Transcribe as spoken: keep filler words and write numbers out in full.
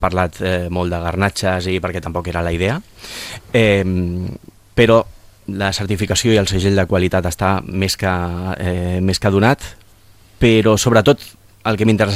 parlat eh, molt de garnatxes i perquè tampoc era la idea, eh, però la certificació i el segell de qualitat està més que, eh, més que donat, però sobretot el que m'interessa